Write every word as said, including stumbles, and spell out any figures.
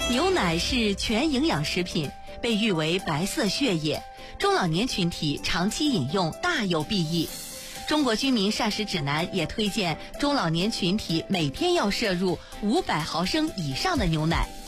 牛奶是全营养食品，被誉为白色血液，中老年群体长期饮用大有裨益。中国居民膳食指南也推荐中老年群体每天要摄入五百毫升以上的牛奶。